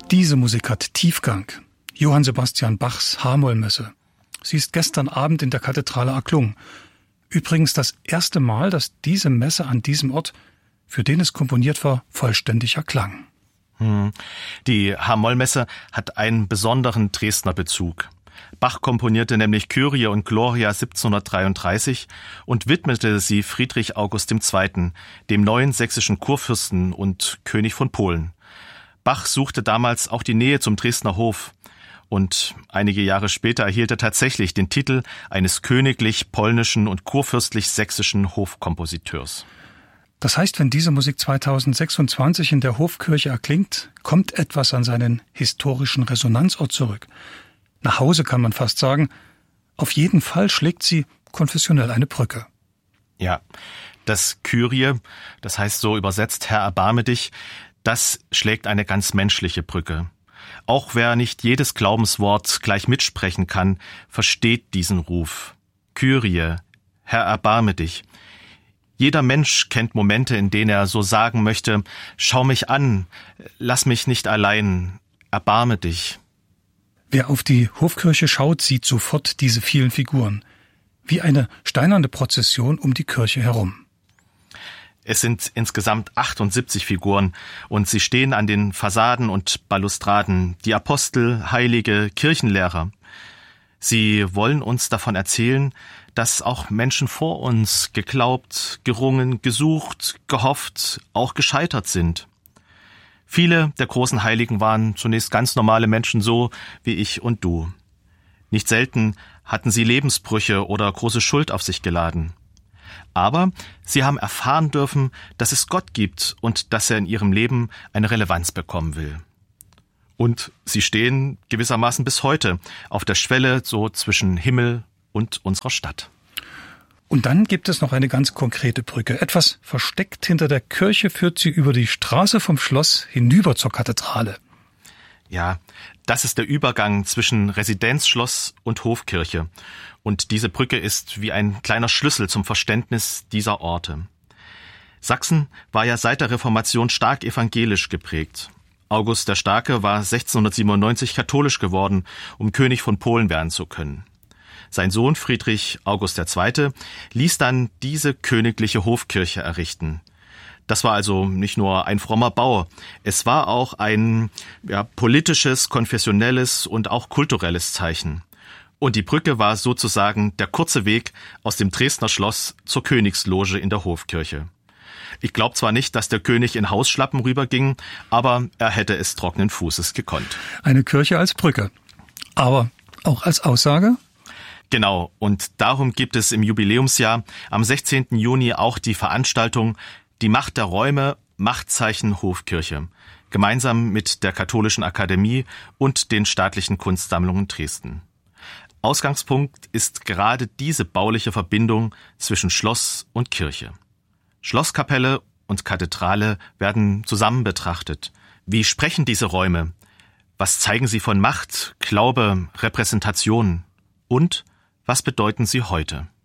Diese Musik hat Tiefgang. Johann Sebastian Bachs H-Moll-Messe. Sie ist gestern Abend in der Kathedrale erklungen. Übrigens das erste Mal, dass diese Messe an diesem Ort, für den es komponiert war, vollständig erklang. Die H-Moll-Messe hat einen besonderen Dresdner Bezug. Bach komponierte nämlich Kyrie und Gloria 1733 und widmete sie Friedrich August II., dem neuen sächsischen Kurfürsten und König von Polen. Bach suchte damals auch die Nähe zum Dresdner Hof. Und einige Jahre später erhielt er tatsächlich den Titel eines königlich-polnischen und kurfürstlich-sächsischen Hofkompositeurs. Das heißt, wenn diese Musik 2026 in der Hofkirche erklingt, kommt etwas an seinen historischen Resonanzort zurück. Nach Hause kann man fast sagen, auf jeden Fall schlägt sie konfessionell eine Brücke. Ja, das Kyrie, das heißt so übersetzt, Herr, erbarme dich, das schlägt eine ganz menschliche Brücke. Auch wer nicht jedes Glaubenswort gleich mitsprechen kann, versteht diesen Ruf. Kyrie, Herr, erbarme dich. Jeder Mensch kennt Momente, in denen er so sagen möchte, schau mich an, lass mich nicht allein, erbarme dich. Wer auf die Hofkirche schaut, sieht sofort diese vielen Figuren. Wie eine steinerne Prozession um die Kirche herum. Es sind insgesamt 78 Figuren und sie stehen an den Fassaden und Balustraden, die Apostel, Heilige, Kirchenlehrer. Sie wollen uns davon erzählen, dass auch Menschen vor uns geglaubt, gerungen, gesucht, gehofft, auch gescheitert sind. Viele der großen Heiligen waren zunächst ganz normale Menschen, so wie ich und du. Nicht selten hatten sie Lebensbrüche oder große Schuld auf sich geladen. Aber sie haben erfahren dürfen, dass es Gott gibt und dass er in ihrem Leben eine Relevanz bekommen will. Und sie stehen gewissermaßen bis heute auf der Schwelle so zwischen Himmel und unserer Stadt. Und dann gibt es noch eine ganz konkrete Brücke. Etwas versteckt hinter der Kirche führt sie über die Straße vom Schloss hinüber zur Kathedrale. Ja, das ist der Übergang zwischen Residenzschloss und Hofkirche. Und diese Brücke ist wie ein kleiner Schlüssel zum Verständnis dieser Orte. Sachsen war ja seit der Reformation stark evangelisch geprägt. August der Starke war 1697 katholisch geworden, um König von Polen werden zu können. Sein Sohn Friedrich August II. Ließ dann diese königliche Hofkirche errichten. Das war also nicht nur ein frommer Bau, es war auch ein politisches, konfessionelles und auch kulturelles Zeichen. Und die Brücke war sozusagen der kurze Weg aus dem Dresdner Schloss zur Königsloge in der Hofkirche. Ich glaube zwar nicht, dass der König in Hausschlappen rüberging, aber er hätte es trockenen Fußes gekonnt. Eine Kirche als Brücke, aber auch als Aussage? Genau, und darum gibt es im Jubiläumsjahr am 16. Juni auch die Veranstaltung Die Macht der Räume, Machtzeichen Hofkirche, gemeinsam mit der Katholischen Akademie und den Staatlichen Kunstsammlungen Dresden. Ausgangspunkt ist gerade diese bauliche Verbindung zwischen Schloss und Kirche. Schlosskapelle und Kathedrale werden zusammen betrachtet. Wie sprechen diese Räume? Was zeigen sie von Macht, Glaube, Repräsentation? Und was bedeuten sie heute?